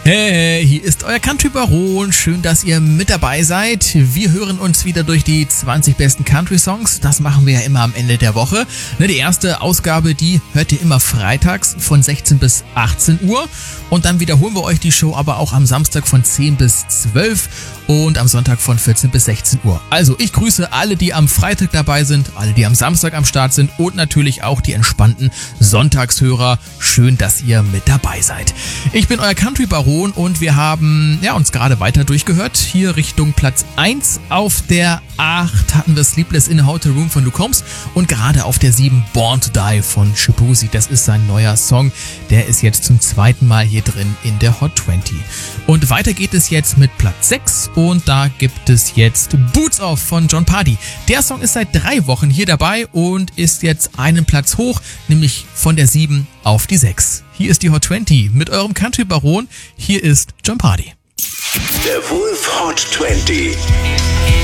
Hey, hier ist euer Country Baron. Schön, dass ihr mit dabei seid. Wir hören uns wieder durch die 20 besten Country Songs. Das machen wir ja immer am Ende der Woche. Die erste Ausgabe, die hört ihr immer freitags von 16 bis 18 Uhr. Und dann wiederholen wir euch die Show aber auch am Samstag von 10 bis 12 und am Sonntag von 14 bis 16 Uhr. Also ich grüße alle, die am Freitag dabei sind, alle, die am Samstag am Start sind und natürlich auch die entspannten Sonntagshörer. Schön, dass ihr mit dabei seid. Ich bin euer Country Baron und wir haben uns gerade weiter durchgehört. Hier Richtung Platz 1. Auf der 8 hatten wir Sleepless in a Hotel Room von Luke Combs und gerade auf der 7 Born to Die von Shaboozey. Das ist sein neuer Song. Der ist jetzt zum zweiten Mal hier drin in der Hot 20. Und weiter geht es jetzt mit Platz 6 und da gibt es jetzt Boots Off von Jon Pardi. Der Song ist seit 3 Wochen hier dabei und ist jetzt einen Platz hoch, nämlich von der 7 auf die 6. Hier ist die Hot 20 mit eurem Country Baron. Hier ist Jon Pardi. Der Wolf Hot 20.